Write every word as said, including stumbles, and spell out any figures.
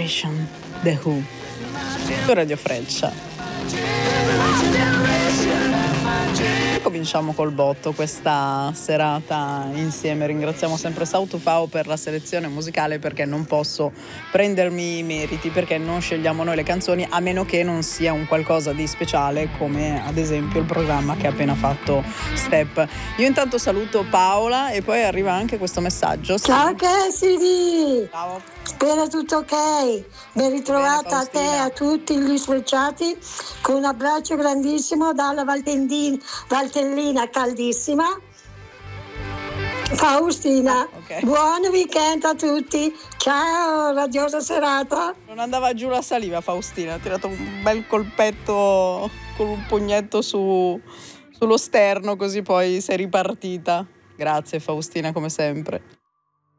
Generation, The Who. Radio Freccia. Cominciamo col botto questa serata insieme. Ringraziamo sempre Sautufao per la selezione musicale, perché non posso prendermi i meriti, perché non scegliamo noi le canzoni, a meno che non sia un qualcosa di speciale, come ad esempio il programma che ha appena fatto Step. Io intanto saluto Paola e poi arriva anche questo messaggio. Ciao Cassidy! Ciao. Spero tutto ok, ben ritrovata a te e a tutti gli sfrecciati, con un abbraccio grandissimo dalla Valtendina, Valtellina caldissima, Faustina. Ah, okay. Buon weekend a tutti, ciao, radiosa serata. Non andava giù la saliva Faustina, ha tirato un bel colpetto con un pugnetto su, sullo sterno, così poi sei ripartita. Grazie Faustina come sempre.